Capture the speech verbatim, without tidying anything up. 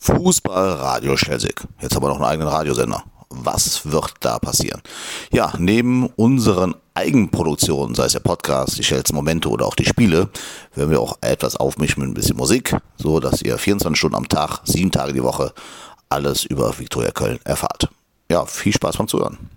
Fußballradio Schelsig. Jetzt haben wir noch einen eigenen Radiosender. Was wird da passieren? Ja, neben unseren Eigenproduktionen, sei es der Podcast, die Schels Momente oder auch die Spiele, werden wir auch etwas aufmischen mit ein bisschen Musik, so dass ihr vierundzwanzig Stunden am Tag, sieben Tage die Woche alles über Viktoria Köln erfahrt. Ja, viel Spaß beim Zuhören.